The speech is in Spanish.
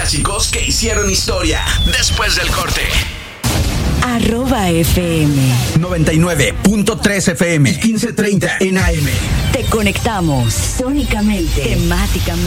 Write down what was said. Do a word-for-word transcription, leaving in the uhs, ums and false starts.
clásicos que hicieron historia. Después del corte. Arroba F M noventa y nueve punto tres F M y quince treinta en A M. Te conectamos sónicamente, temáticamente.